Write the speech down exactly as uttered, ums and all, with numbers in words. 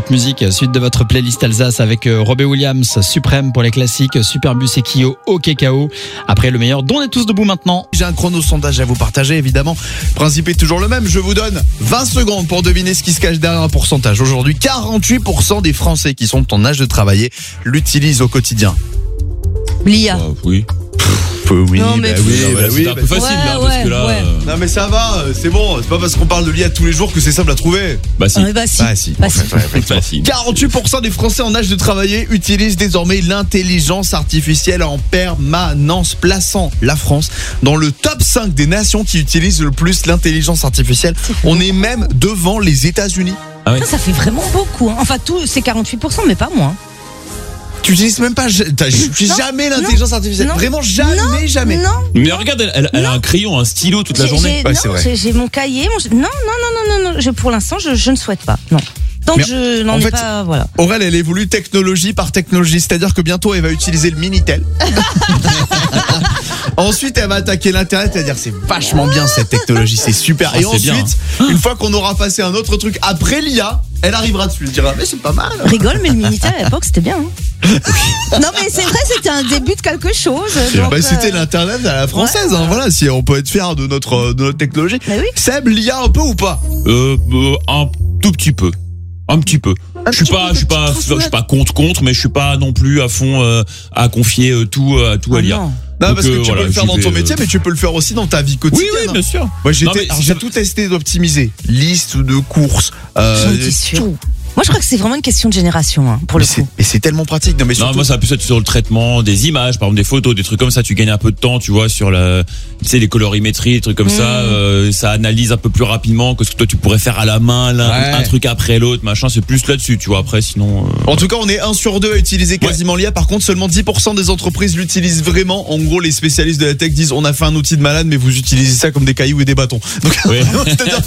cette musique. Suite de votre playlist Alsace avec Robbie Williams, Suprême pour les classiques, Superbus et Kyo, OK K O. Après le meilleur, dont on est tous debout maintenant. J'ai un chrono sondage à vous partager, évidemment. Le principe est toujours le même. Je vous donne vingt secondes pour deviner ce qui se cache derrière un pourcentage. Aujourd'hui, quarante-huit pour cent des Français qui sont en âge de travailler l'utilisent au quotidien. L'I A. Ah, oui. Oui, Non, mais bah pff, oui, Non, bah bah, oui, c'est un bah peu facile ouais, là, parce ouais, que là. ouais. euh, Non mais ça va, c'est bon. C'est pas parce qu'on parle de l'I A tous les jours que c'est simple à trouver. Bah si. Ah, bah si. Bah si. Bah, en si. fait, ouais, effectivement. Facile. quarante-huit pour cent des Français en âge de travailler utilisent désormais l'intelligence artificielle en permanence, plaçant la France dans le top cinq des nations qui utilisent le plus l'intelligence artificielle. On est même devant les États-Unis. Ah ouais. Ça, ça fait vraiment beaucoup. Hein. Enfin, tout, c'est quarante-huit pour cent, mais pas moins. Tu utilises même pas t'as Non, jamais l'intelligence artificielle. non, Vraiment jamais, jamais. Non. Mais regarde, elle, elle- elle a un crayon, un stylo toute la J'ai- journée. j'ai- Ouais, non, c'est vrai. j'ai- J'ai mon cahier. Mon... Non, non, non, non, non, non. Je, pour l'instant, je, je ne souhaite pas. Non. Tant Mais que je n'en en ai fait, pas, voilà. Aurel, elle évolue technologie par technologie, c'est-à-dire que bientôt elle va utiliser le Minitel. Ensuite, elle va attaquer l'internet et va dire c'est vachement bien cette technologie, c'est super. Ah, et c'est ensuite, bien. une fois qu'on aura passé un autre truc après l'I A, elle arrivera dessus, elle dira mais c'est pas mal. Rigole, mais le Minitel à l'époque, c'était bien. Hein. Non, mais c'est vrai, c'était un début de quelque chose. donc, Bah, c'était euh, l'internet à la française, ouais, hein, voilà, si on peut être fier de notre de notre technologie. Mais oui. Seb, l'I A un peu ou pas? Euh, euh, un tout petit peu. Un petit peu. Je suis petit pas, peu, je suis pas, tu trouves je suis pas contre contre, mais je suis pas non plus à fond euh, à confier euh, tout, euh, tout à Ah l'I A. non. Non, Donc, parce que euh, tu voilà, peux le faire j'y dans vais, ton euh, métier, mais tu peux le faire aussi dans ta vie Oui, quotidienne. oui, hein. bien sûr. Moi, j'ai Non, té- mais alors, ça- j'ai tout testé d'optimiser. Liste de courses. Euh, J'en étais sûre. tout. Moi, je crois que c'est vraiment une question de génération, hein, pour Mais le c'est, coup. mais c'est tellement pratique. Non, mais Non, surtout, moi ça va plus être sur le traitement des images, par exemple des photos, des trucs comme ça. Tu gagnes un peu de temps, tu vois, sur la, tu sais, les colorimétries, des trucs comme ça. Euh, ça analyse un peu plus rapidement que ce que toi tu pourrais faire à la main, l'un, Ouais. un truc après l'autre, machin. C'est plus là-dessus, tu vois. Après, sinon. euh, En tout cas, on est un sur deux à utiliser quasiment l'I A. Par contre, seulement dix pour cent des entreprises l'utilisent vraiment. En gros, les spécialistes de la tech disent on a fait un outil de malade, mais vous utilisez ça comme des cailloux et des bâtons. Donc, Ouais. c'est-à-dire